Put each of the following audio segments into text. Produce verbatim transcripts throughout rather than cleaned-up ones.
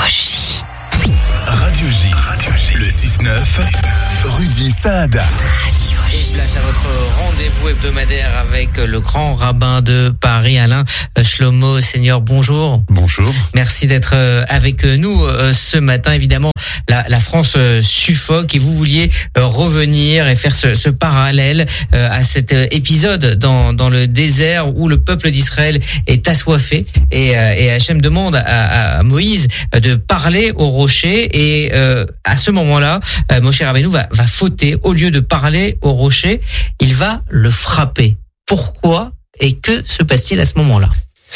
J. Radio J. Le six neuf, Rudy Saada. Radio J. Et place à votre rendez-vous hebdomadaire avec le grand rabbin de Paris, Alain Shlomo Senior. Bonjour. Bonjour. Merci d'être avec nous ce matin. Évidemment, la, la France suffoque et vous vouliez revenir et faire ce, ce parallèle à cet épisode dans, dans le désert où le peuple d'Israël est assoiffé et, et Hachem demande à, à Moïse de parler au rocher et euh, à ce moment-là, Moshe Rabbeinu va, va fauter. Au lieu de parler au rocher, il va le frapper. Pourquoi et que se passe-t-il à ce moment-là ?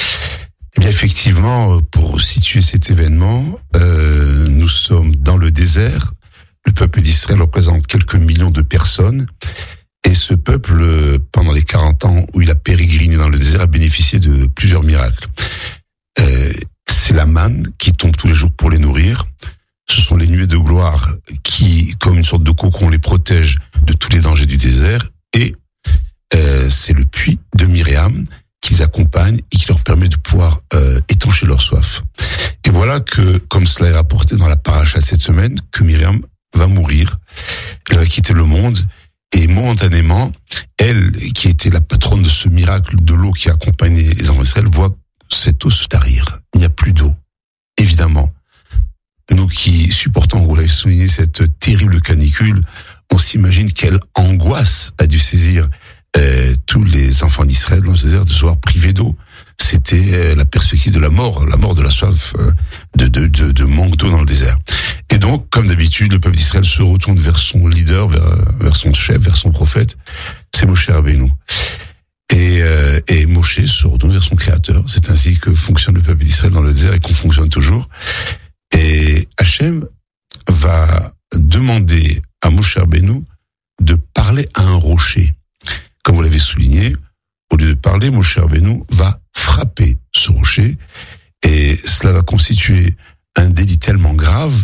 Eh bien, effectivement, pour situer cet événement, euh, nous sommes dans le désert. Le peuple d'Israël représente quelques millions de personnes. Et ce peuple, pendant les quarante ans où il a pérégriné dans le désert, a bénéficié de plusieurs miracles. Euh, c'est la manne qui tombe tous les jours pour les nourrir. Ce sont les nuées de gloire qui, comme une sorte de cocon, les protègent de tous les dangers du désert. Et euh, c'est le puits de Myriam qui les accompagne et qui leur permet de pouvoir euh, étancher leur soif. Et voilà que, comme cela est rapporté dans la paracha cette semaine, que Myriam va mourir. Elle va quitter le monde. Et momentanément, elle, qui était la patronne de ce miracle de l'eau qui accompagnait les enfants d'Israël, voit cette eau se tarir. Il n'y a plus d'eau. Évidemment, nous qui supportons, vous l'avez souligné, cette terrible canicule, on s'imagine quelle angoisse a dû saisir euh, tous les enfants d'Israël dans le désert de se voir privés d'eau. C'était euh, la perspective de la mort, la mort de la soif, euh, de, de, de, de manque d'eau dans le désert. Et donc, comme d'habitude, le peuple d'Israël se retourne vers son leader, vers, vers son chef, vers son prophète, c'est Moshe Rabbeinu. Et, euh, et Moshe se retourne vers son créateur. C'est ainsi que fonctionne le peuple d'Israël dans le désert et qu'on fonctionne toujours. Et Hachem va demander à Moshe Rabbeinu de parler à un rocher. Comme vous l'avez souligné, au lieu de parler, Moshe Rabbeinu va frapper ce rocher et cela va constituer un délit tellement grave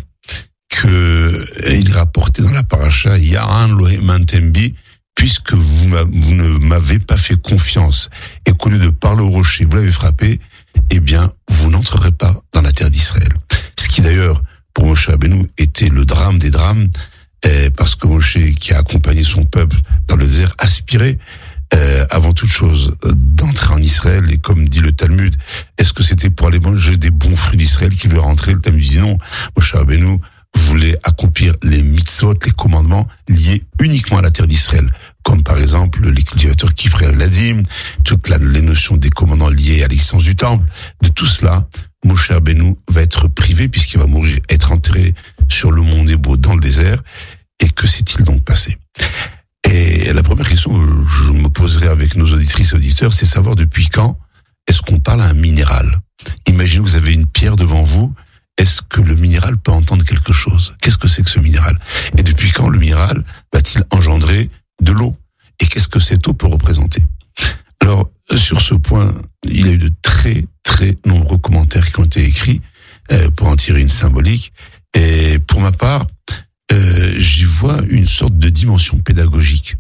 que il est rapporté dans la paracha Ya'an Lohem Antembi, puisque vous, vous ne m'avez pas fait confiance et qu'au lieu de parler au rocher, vous l'avez frappé, eh bien, vous n'entrerez pas dans la terre d'Israël. Ce qui d'ailleurs, pour Moshe Rabbeinu, était le drame des drames, eh, parce que Moshe, qui a accompagné son peuple dans le désert, aspirait euh, avant toute chose d'entrer en Israël. Et comme dit le Talmud, est-ce que c'était pour aller manger des bons fruits d'Israël qu'il voulait rentrer? Le Talmud dit non. Moshe Rabbeinu voulait accomplir les mitzvot, les commandements liés uniquement à la terre d'Israël, comme par exemple les cultivateurs qui feraient la dîme, toutes la, les notions des commandements liés à l'existence du temple. De tout cela, Moshe Rabbeinu va être privé puisqu'il va mourir, être enterré sur le mont Nebo dans le désert. Et que s'est-il donc passé? Et la première question que je me poserai avec nos auditrices et auditeurs, c'est savoir depuis quand est-ce qu'on parle à un minéral. Imaginez que vous avez une pierre devant vous. Est-ce que le minéral peut entendre quelque chose? Qu'est-ce que c'est que ce minéral? Et depuis quand le minéral va-t-il engendrer de l'eau? Et qu'est-ce que cette eau peut représenter? Alors, sur ce point, il y a eu de très, très nombreux commentaires qui ont été écrits euh, pour en tirer une symbolique. Et pour ma part, euh, j'y vois une sorte de dimension pédagogique.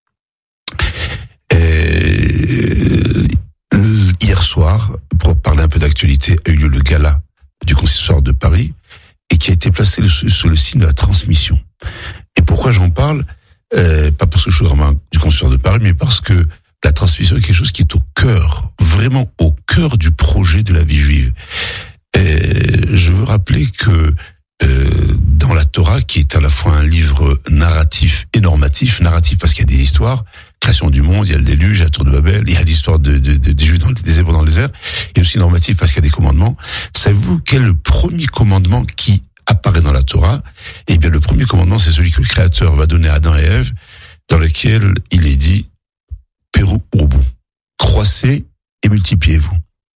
Et, euh, hier soir, pour parler un peu d'actualité, a eu lieu le gala du consistoire de Paris et qui a été placé sous le signe de la transmission. Et pourquoi j'en parle? euh, Pas parce que je suis vraiment du consistoire de Paris, mais parce que la transmission est quelque chose qui est au cœur, vraiment au cœur du projet de la vie juive. Et je veux rappeler que euh, dans la Torah, qui est à la fois un livre narratif et normatif, narratif parce qu'il y a des histoires, création du monde, il y a le déluge, la tour de Babel, il y a l'histoire de, de, de, des Juifs dans le, des Hébreux dans le désert, et aussi normatif parce qu'il y a des commandements. Savez-vous quel est le premier commandement qui apparaît dans la Torah? Eh bien, le premier commandement, c'est celui que le Créateur va donner à Adam et Ève, dans lequel il est dit Péru Urbu, croissez et multipliez-vous.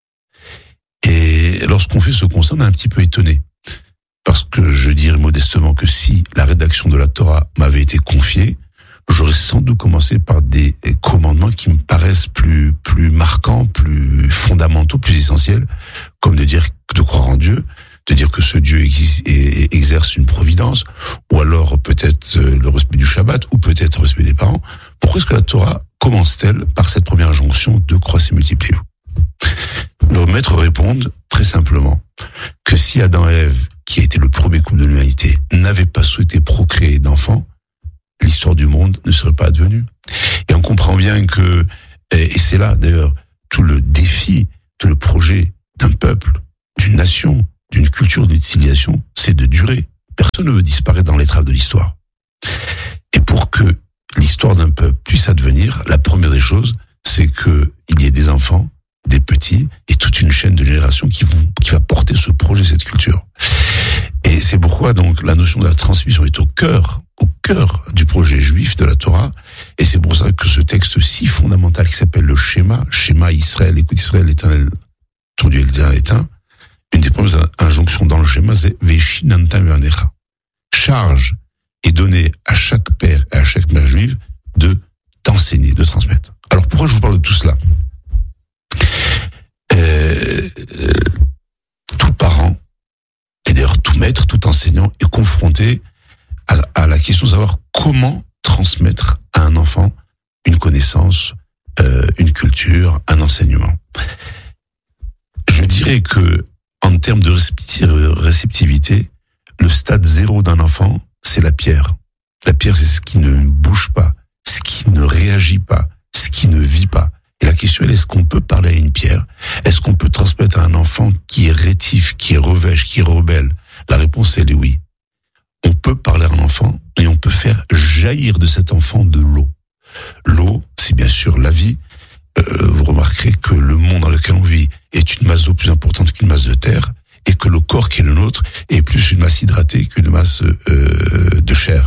Et lorsqu'on fait ce constat, on est un petit peu étonné. Parce que je dirais modestement que si la rédaction de la Torah m'avait été confiée, j'aurais sans doute commencé par des commandements qui me paraissent plus, plus marquants, plus fondamentaux, plus essentiels, comme de dire, de croire en Dieu, de dire que ce Dieu existe et exerce une providence, ou alors peut-être le respect du Shabbat, ou peut-être le respect des parents. Pourquoi est-ce que la Torah commence-t-elle par cette première injonction de croissez et multipliez-vous? Le maître répond très simplement que que si Adam et Ève, qui a été le premier couple de l'humanité, n'avaient pas souhaité procréer d'enfants, l'histoire du monde ne serait pas advenue. Et on comprend bien que, et c'est là d'ailleurs tout le défi, tout le projet d'un peuple, d'une nation, d'une culture, d'une civilisation, c'est de durer. Personne ne veut disparaître dans l'étrave de l'histoire. Et pour que l'histoire d'un peuple puisse advenir, la première des choses, c'est qu'il y ait des enfants, des petits, et toute une chaîne de générations qui vont, qui va porter ce projet, cette culture. Et c'est pourquoi donc la notion de la transmission est au cœur, au cœur du projet juif de la Torah. Et c'est pour ça que ce texte si fondamental qui s'appelle le Shema, Shema Israël, écoute Israël, l'Éternel, ton Dieu l'Éternel est un. Une des premières injonctions dans le Shema, c'est Veshinantam Yanecha. Charge est donnée à chaque père et à chaque mère juive de t'enseigner, de transmettre. Alors pourquoi je vous parle de tout cela? Euh, euh, tout parent, et d'ailleurs tout maître, tout enseignant est confronté à, à la question de savoir comment transmettre à un enfant une connaissance, euh, une culture, un enseignement. Je dirais que en termes de réceptivité, le stade zéro d'un enfant, c'est la pierre. La pierre, c'est ce qui ne bouge pas, ce qui ne réagit pas, ce qui ne vit pas. Et la question est, est-ce qu'on peut parler à une pierre? Est-ce qu'on peut transmettre à un enfant qui est rétif, qui est revêche, qui est rebelle? La réponse, elle est oui. On peut parler à un enfant et on peut faire jaillir de cet enfant de l'eau. L'eau, c'est bien sûr la vie. Euh, vous remarquerez que le monde dans lequel on vit est une masse d'eau plus importante qu'une masse de terre et que le corps qui est le nôtre est plus une masse hydratée qu'une masse euh, de chair.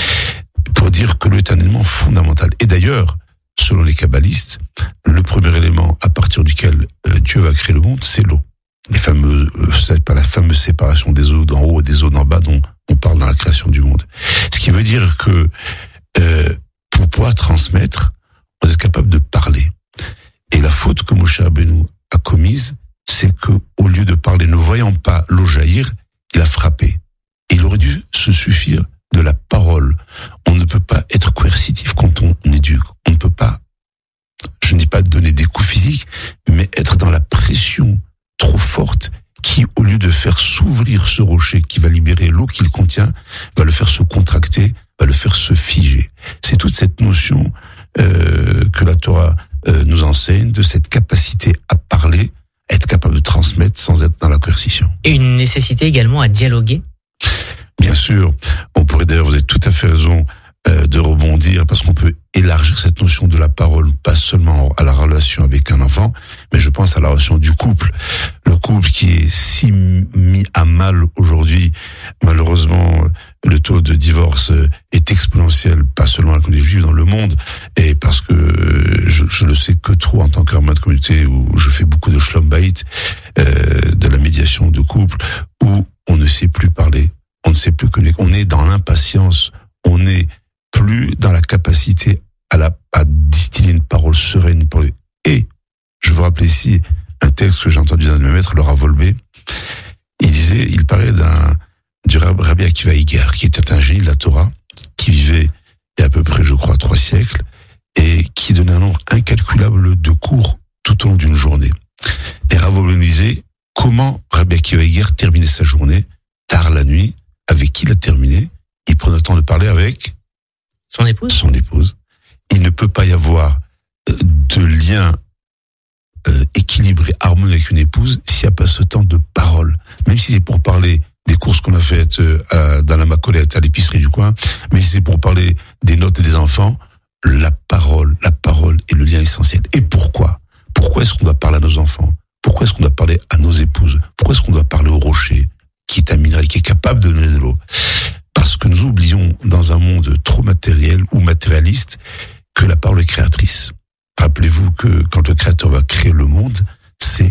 Pour dire que l'eau est un élément fondamental. Et d'ailleurs, selon les kabbalistes, le premier élément à partir duquel euh, Dieu va créer le monde, c'est l'eau. Les fameux, euh, c'est pas la fameuse séparation des eaux d'en haut et des eaux d'en bas dont on parle dans la création du monde. Ce qui veut dire que euh, pour pouvoir transmettre, on est capable de parler. Et la faute que Moshe Rabbeinu a commise, c'est que au lieu de parler, ne voyant pas l'eau jaillir, il a frappé. Et il aurait dû se suffire de la parole. On ne peut pas être coercitif quand on éduque. On ne peut pas, je ne dis pas donner des coups physiques, mais être dans la pression trop forte qui, au lieu de faire s'ouvrir ce rocher qui va libérer l'eau qu'il contient, va le faire se contracter, va le faire se figer. C'est toute cette notion euh, que la Torah euh, nous enseigne, de cette capacité à parler, être capable de transmettre sans être dans la coercition. Et une nécessité également à dialoguer? Bien sûr. On pourrait d'ailleurs, vous avez tout à fait raison, euh, de rebondir, parce qu'on peut élargir cette notion de la parole, pas seulement à la relation avec un enfant, mais je pense à la relation du couple. Le couple qui est si mis à mal aujourd'hui, malheureusement, le taux de divorce est exponentiel, pas seulement à la communauté juive, dans le monde, et parce que je, je le sais que trop en tant qu'armée de communauté, où je fais beaucoup de shlom bayit, euh, de la médiation de couple, où on ne sait plus parler, on ne sait plus communiquer, on est dans l'impatience, on n'est plus dans la capacité à, la, à distiller une parole sereine. Pour les... Et je vous rappelle ici un texte que j'ai entendu d'un de mes maîtres, le Rav Wolbe. Il disait, il parlait d'un du Rabbi Akiva Iger, qui était un génie de la Torah, qui vivait il y a à peu près, je crois, trois siècles, et qui donnait un nombre incalculable de cours tout au long d'une journée. Et Rav Wolbe disait comment Rabbi Akiva Iger terminait sa journée, tard la nuit, avec qui il a terminé. Il prenait le temps de parler avec son épouse. Son épouse. Il ne peut pas y avoir de lien euh, équilibré, harmonieux avec une épouse s'il n'y a pas ce temps de parole. Même si c'est pour parler des courses qu'on a faites euh, dans la Macolette, à l'épicerie du coin, mais si c'est pour parler des notes des enfants, la parole, la parole est le lien essentiel. Et pourquoi? Pourquoi est-ce qu'on doit parler à nos enfants? Pourquoi est-ce qu'on doit parler à nos épouses? Pourquoi est-ce qu'on doit parler au rocher, qui est un minéral, qui est capable de donner de l'eau? Parce que nous oublions, dans un monde trop matériel ou matérialiste, que la parole est créatrice. Rappelez-vous que quand le Créateur va créer le monde, c'est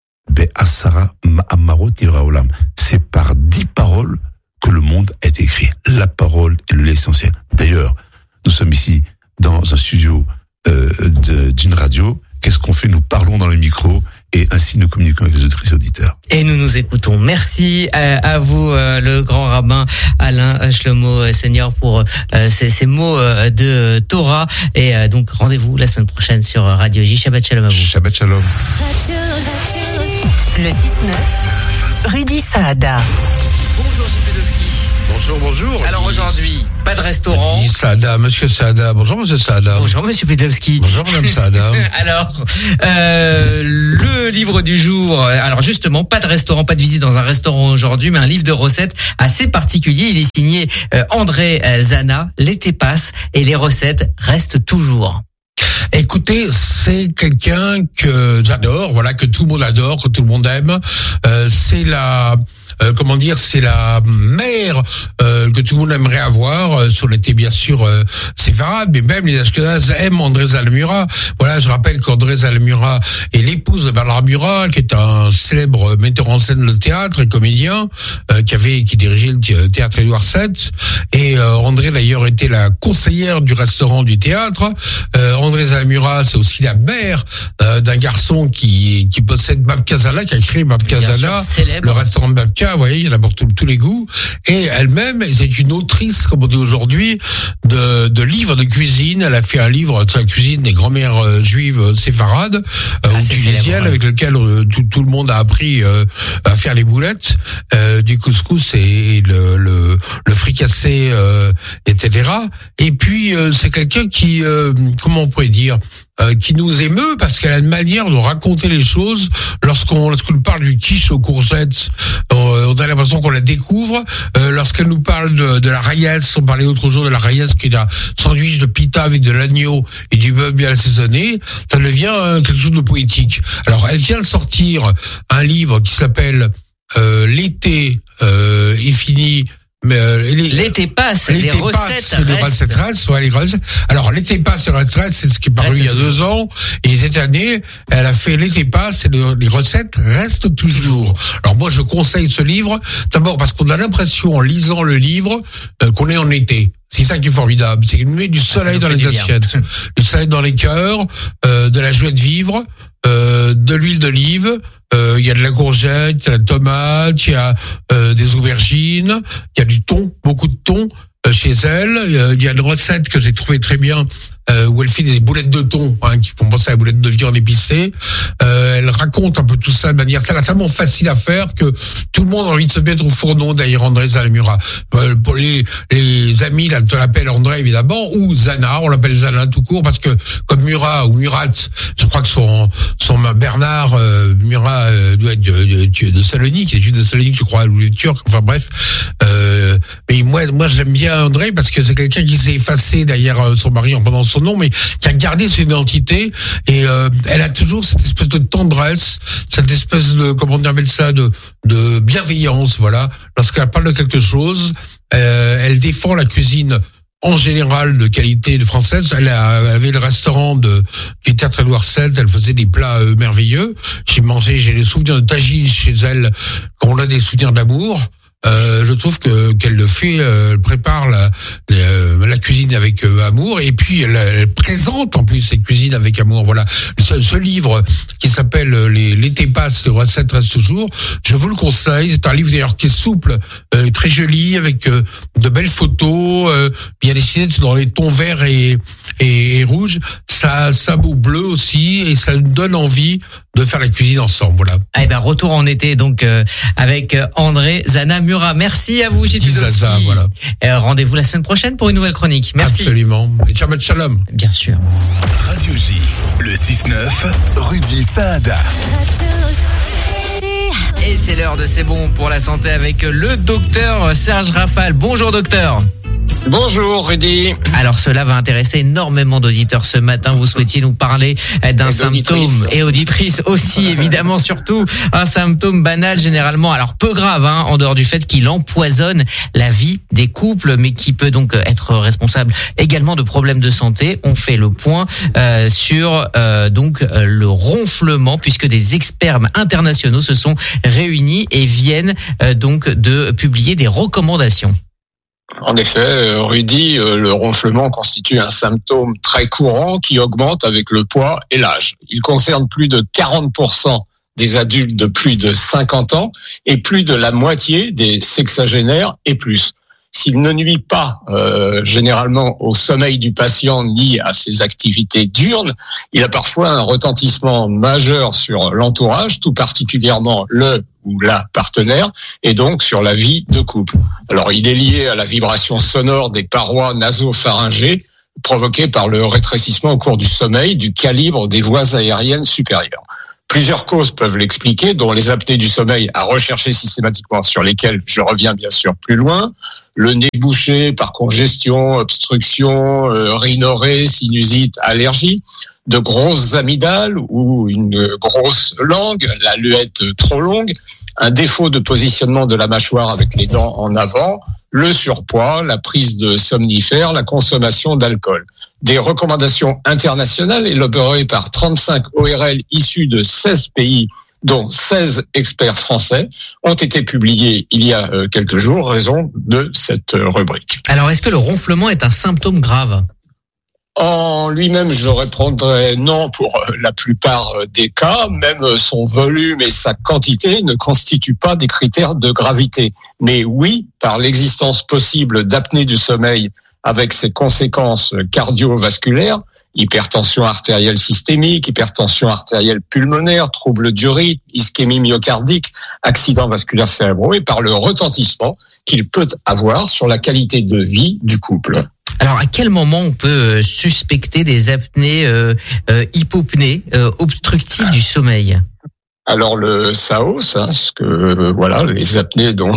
Be'asara ma'amarot nivra olam. C'est par dix paroles que le monde a été créé. La parole est le lien essentiel. D'ailleurs, nous sommes ici dans un studio euh, de, d'une radio. Qu'est-ce qu'on fait? Nous parlons dans le micro et ainsi nous communiquons avec les auditrices et auditeurs. Et nous nous écoutons. Merci à, à vous, euh, le grand rabbin Alain Shlomo Senior, pour euh, ces, ces mots euh, de Torah. Et euh, donc, rendez-vous la semaine prochaine sur Radio J. Shabbat Shalom à vous. Shabbat Shalom. Le six neuf Rudy Saada. Bonjour Gilles Bonjour, bonjour. Alors aujourd'hui, pas de restaurant. Rudy Saada, monsieur Saada. Bonjour, monsieur Saada. Bonjour monsieur Pedowski. Bonjour, madame Saada. Alors, euh, le livre du jour. Alors justement, pas de restaurant, pas de visite dans un restaurant aujourd'hui, mais un livre de recettes assez particulier. Il est signé euh, André Zana. L'été passe et les recettes restent toujours. Écoutez, c'est quelqu'un que j'adore, voilà, que tout le monde adore, que tout le monde aime. Euh, c'est la... Euh, comment dire, c'est la mère euh, que tout le monde aimerait avoir. Euh, sur l'été, bien sûr, euh, c'est Farad, mais même les Ashkenazes aiment André Zalmura. Voilà, je rappelle qu'André Zalmura est l'épouse de Bernard Murat, qui est un célèbre metteur en scène de théâtre et comédien, euh, qui avait, qui dirigeait le théâtre Édouard sept. Et euh, André, d'ailleurs, était la conseillère du restaurant du théâtre. Euh, André Zalmura, c'est aussi la mère euh, d'un garçon qui qui possède Bab Kazala, qui a créé Bab Kazala, le restaurant de Babka. Vous voyez, il y en a pour tous les goûts. Et elle-même, c'est une autrice, comme on dit aujourd'hui, de, de livres de cuisine. Elle a fait un livre sur la cuisine des grand-mères euh, juives euh, séfarades, euh, ah, ou tunisiennes, ouais. Avec lequel euh, tout, tout le monde a appris euh, à faire les boulettes, euh, du couscous et, et le, le, le fricassé, euh, et cetera. Et puis, euh, c'est quelqu'un qui, euh, comment on pourrait dire, Euh, qui nous émeut parce qu'elle a une manière de raconter les choses. Lorsqu'on lorsqu'on parle du quiche aux courgettes, euh, on a l'impression qu'on la découvre. Euh, lorsqu'elle nous parle de, de la raillasse, on parlait l'autre jour de la raillasse qui est un sandwich de pita avec de l'agneau et du bœuf bien assaisonné, ça devient euh, quelque chose de poétique. Alors, elle vient de sortir un livre qui s'appelle euh, L'été euh, est fini. Mais euh, les, l'été passe, l'été les recettes passe, les recettes restent, ouais, les recettes. Alors l'été passe, les recettes restent, c'est ce qui est paru reste il y a toujours. deux ans. Et cette année, elle a fait l'été passe et le, les recettes restent toujours. Alors moi, je conseille ce livre d'abord parce qu'on a l'impression en lisant le livre euh, qu'on est en été. C'est ça qui est formidable, c'est qu'il nous met du soleil ah, dans les assiettes, du soleil dans les cœurs, euh, de la joie de vivre, euh, de l'huile d'olive. Euh, il y a de la courgette, il y a de la tomate, il y a euh, des aubergines, il y a du thon, beaucoup de thon euh, chez elle. Il y a une recette que j'ai trouvée très bien euh, où elle fait des boulettes de thon hein, qui font penser à la boulette de viande épicée. Euh, elle raconte un peu tout ça de manière tellement facile à faire que tout le monde a envie de se mettre au fourneau d'ailleurs André Zalmura. Euh, pour les, les amis, là, on l'appelle André évidemment, ou Zana, on l'appelle Zana tout court parce que comme Murat ou Murat, je crois que son son Bernard euh, Murat euh, doit être de, de, de Salonique, il est juste de Salonique je crois, ou il est turc, enfin bref. Euh, mais moi, moi j'aime bien André parce que c'est quelqu'un qui s'est effacé derrière son mari en pendant son nom, mais qui a gardé son identité et euh, elle a toujours cette espèce de tendresse, cette espèce de, comment on appelle ça, de, de bienveillance, voilà. Lorsqu'elle parle de quelque chose, euh, elle défend la cuisine en général de qualité de française. Elle, a, elle avait le restaurant de, du théâtre Édouard sept, elle faisait des plats euh, merveilleux. J'ai mangé, j'ai des souvenirs de tagine chez elle, quand on a des souvenirs d'amour. Euh, je trouve que qu'elle le fait, euh, elle prépare la, la, la cuisine avec euh, amour et puis elle, elle présente en plus cette cuisine avec amour. Voilà, ce, ce livre qui s'appelle les, l'été passe, les recettes restent toujours. Je vous le conseille. C'est un livre d'ailleurs qui est souple, euh, très joli avec euh, de belles photos, euh, bien dessinées dans les tons verts et et, et rouges. Ça, ça beau bleu aussi et ça nous donne envie de faire la cuisine ensemble. Voilà. Eh ben retour en été donc euh, avec André Zana Murat. Merci à vous Gilles Pedowski. Voilà. Euh, rendez-vous la semaine prochaine pour une nouvelle chronique. Merci. Absolument. Et Shabbat Shalom. Bien sûr. Radio J, le six neuf, Rudy Saada. Et c'est l'heure de C'est bon pour la santé avec le docteur Serge Rafal. Bonjour docteur. Bonjour Rudy. Alors cela va intéresser énormément d'auditeurs ce matin. Vous souhaitiez nous parler d'un et symptôme et auditrices aussi évidemment, surtout un symptôme banal généralement, alors peu grave hein, en dehors du fait qu'il empoisonne la vie des couples, mais qui peut donc être responsable également de problèmes de santé. On fait le point euh, sur euh, donc euh, le ronflement puisque des experts internationaux se sont réunis et viennent euh, donc de publier des recommandations. En effet, Rudy, le ronflement constitue un symptôme très courant qui augmente avec le poids et l'âge. Il concerne plus de quarante pour cent des adultes de plus de cinquante ans et plus de la moitié des sexagénaires et plus. s'il ne nuit pas euh, généralement au sommeil du patient ni à ses activités diurnes, il a parfois un retentissement majeur sur l'entourage, tout particulièrement le ou la partenaire, et donc sur la vie de couple. Alors, il est lié à la vibration sonore des parois nasopharyngées provoquée par le rétrécissement au cours du sommeil du calibre des voies aériennes supérieures. Plusieurs causes peuvent l'expliquer, dont les apnées du sommeil à rechercher systématiquement, sur lesquelles je reviens bien sûr plus loin, le nez bouché par congestion, obstruction, euh, rhinorrhée, sinusite, allergie, de grosses amygdales ou une grosse langue, la luette trop longue, un défaut de positionnement de la mâchoire avec les dents en avant, le surpoids, la prise de somnifères, la consommation d'alcool. Des recommandations internationales élaborées par trente-cinq O R L issus de seize pays, dont seize experts français, ont été publiées il y a quelques jours, raison de cette rubrique. Alors, est-ce que le ronflement est un symptôme grave ? En lui-même, je répondrais non pour la plupart des cas. Même son volume et sa quantité ne constituent pas des critères de gravité. Mais oui, par l'existence possible d'apnée du sommeil avec ses conséquences cardiovasculaires, hypertension artérielle systémique, hypertension artérielle pulmonaire, troubles du rythme, ischémie myocardique, accidents vasculaires cérébraux, et par le retentissement qu'il peut avoir sur la qualité de vie du couple. Alors, à quel moment on peut suspecter des apnées euh, euh, hypopnées euh, obstructives du sommeil ? Alors le S A O S, hein, ce que euh, voilà, les apnées donc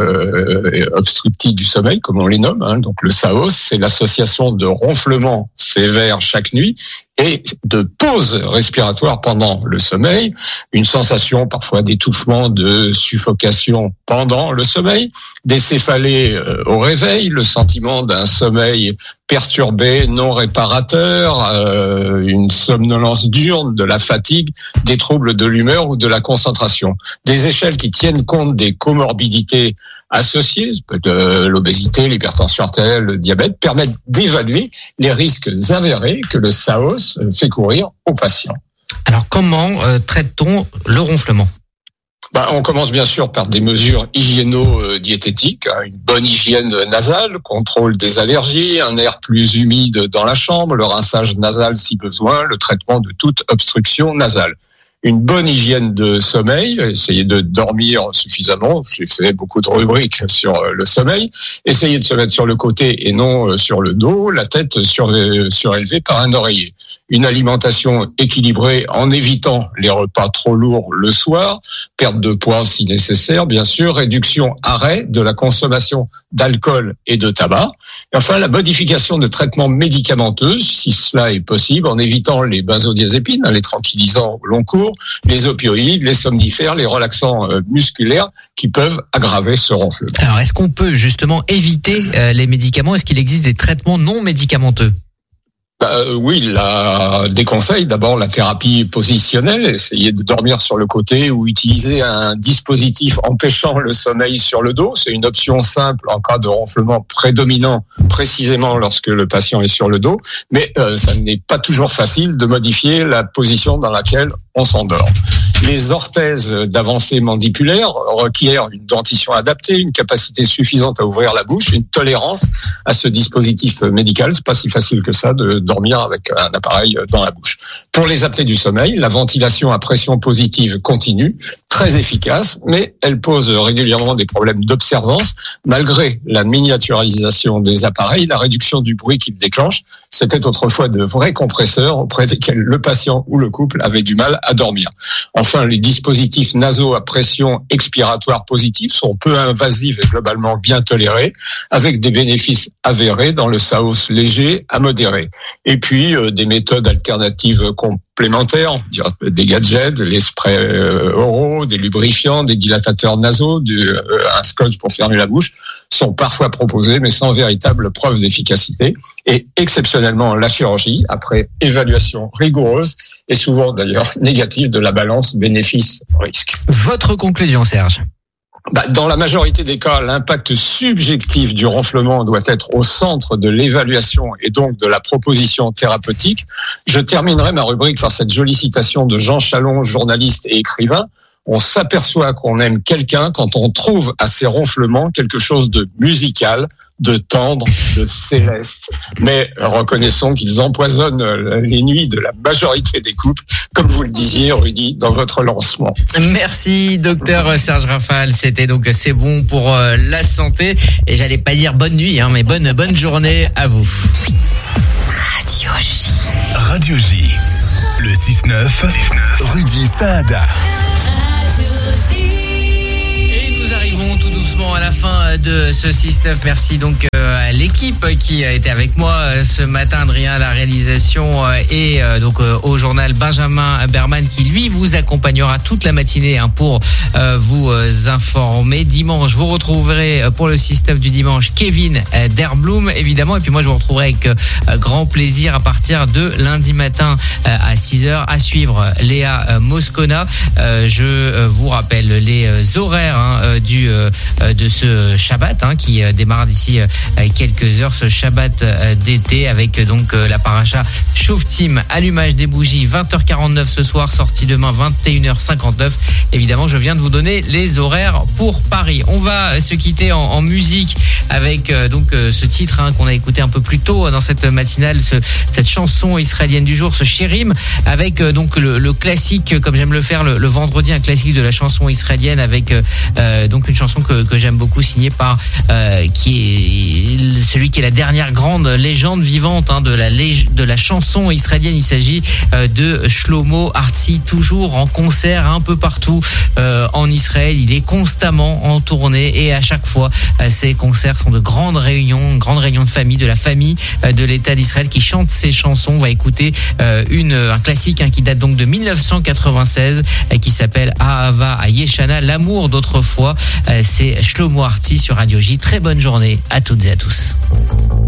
euh, obstructives du sommeil, comme on les nomme. Hein, donc le S A O S, c'est l'association de ronflements sévères chaque nuit et de pauses respiratoires pendant le sommeil, une sensation parfois d'étouffement, de suffocation pendant le sommeil, des céphalées euh, au réveil, le sentiment d'un sommeil perturbé, non réparateur, euh, une somnolence diurne, de la fatigue, des troubles de l'humeur ou de la concentration. Des échelles qui tiennent compte des comorbidités associées, de l'obésité, l'hypertension artérielle, le diabète, permettent d'évaluer les risques avérés que le S A O S fait courir aux patients. Alors comment euh, traite-t-on le ronflement ? Bah, on commence bien sûr par des mesures hygiéno-diététiques, hein, une bonne hygiène nasale, contrôle des allergies, un air plus humide dans la chambre, le rinçage nasal si besoin, le traitement de toute obstruction nasale. Une bonne hygiène de sommeil, essayer de dormir suffisamment. J'ai fait beaucoup de rubriques sur le sommeil. Essayer de se mettre sur le côté et non sur le dos, la tête surélevée par un oreiller. Une alimentation équilibrée en évitant les repas trop lourds le soir, perte de poids si nécessaire, bien sûr, réduction, arrêt de la consommation d'alcool et de tabac. Et enfin, la modification de traitements médicamenteux, si cela est possible, en évitant les benzodiazépines, les tranquillisants long cours, les opioïdes, les somnifères, les relaxants musculaires qui peuvent aggraver ce ronflement. Alors, est-ce qu'on peut justement éviter euh, les médicaments ? Est-ce qu'il existe des traitements non médicamenteux ? Bah, euh, oui, la, des conseils. D'abord, la thérapie positionnelle, essayer de dormir sur le côté ou utiliser un dispositif empêchant le sommeil sur le dos. C'est une option simple en cas de ronflement prédominant, précisément lorsque le patient est sur le dos. Mais euh, ça n'est pas toujours facile de modifier la position dans laquelle on s'endort. Les orthèses d'avancée mandibulaire requièrent une dentition adaptée, une capacité suffisante à ouvrir la bouche, une tolérance à ce dispositif médical. C'est pas si facile que ça de dormir avec un appareil dans la bouche. Pour les apnées du sommeil, la ventilation à pression positive continue, très efficace, mais elle pose régulièrement des problèmes d'observance. Malgré la miniaturisation des appareils, la réduction du bruit qu'ils déclenchent, c'était autrefois de vrais compresseurs auprès desquels le patient ou le couple avait du mal à dormir. Enfin, les dispositifs nasaux à pression expiratoire positive sont peu invasifs et globalement bien tolérés, avec des bénéfices avérés dans le S A O S léger à modéré. Et puis, euh, des méthodes alternatives complémentaires, des gadgets, des sprays euh, oraux, des lubrifiants, des dilatateurs nasaux, du, euh, un scotch pour fermer la bouche, sont parfois proposés, mais sans véritable preuve d'efficacité. Et exceptionnellement, la chirurgie, après évaluation rigoureuse, et souvent d'ailleurs négative de la balance bénéfice-risque. Votre conclusion, Serge ? Bah, dans la majorité des cas, l'impact subjectif du ronflement doit être au centre de l'évaluation et donc de la proposition thérapeutique. Je terminerai ma rubrique par cette jolie citation de Jean Chalon, journaliste et écrivain. On s'aperçoit qu'on aime quelqu'un quand on trouve à ses ronflements quelque chose de musical, de tendre, de céleste. Mais reconnaissons qu'ils empoisonnent les nuits de la majorité des couples, comme vous le disiez, Rudy, dans votre lancement. Merci, docteur Serge Rafal. C'était donc C'est bon pour euh, la santé. Et j'allais pas dire bonne nuit, hein, mais bonne, bonne journée à vous. Radio J. Radio J. Le six neuf, Rudy Saada. Et nous arrivons tout doucement à la fin de ce six neuf. Merci donc à l'équipe qui a été avec moi ce matin, Adrien à la réalisation et donc au journal Benjamin Berman qui lui vous accompagnera toute la matinée hein, pour vous informer. Dimanche, vous retrouverez pour le six neuf du dimanche Kevin Derbloom évidemment, et puis moi je vous retrouverai avec grand plaisir à partir de lundi matin à six heures à suivre Léa Moscona. Je vous rappelle les horaires hein, du de ce Shabbat hein, qui démarre d'ici quelques heures, ce Shabbat d'été avec donc la paracha Shoftim, allumage des bougies vingt heures quarante-neuf ce soir, sortie demain vingt et une heures cinquante-neuf. Évidemment, je viens de vous donner les horaires pour Paris. On va se quitter en, en musique avec euh, donc euh, ce titre hein, qu'on a écouté un peu plus tôt dans cette matinale, ce, cette chanson israélienne du jour, ce Shirim, avec euh, donc le, le classique, comme j'aime le faire le, le vendredi, un classique de la chanson israélienne avec euh, donc une chanson que, que j'aime beaucoup signée par euh, qui est celui qui est la dernière grande légende vivante hein, de la lég- de la chanson israélienne. Il s'agit euh, de Shlomo Artzi, toujours en concert un peu partout euh, en Israël. Il est constamment en tournée et à chaque fois euh, ces concerts sont de grandes réunions, grandes réunions de famille, de la famille euh, de l'État d'Israël qui chante ces chansons. On va écouter euh, une un classique hein, qui date donc de dix-neuf cent quatre-vingt-seize euh, qui s'appelle Ahava Ayeshana, l'amour d'autrefois. Euh, c'est Shlomo Artzi sur Radio J. Très bonne journée à toutes et à tous.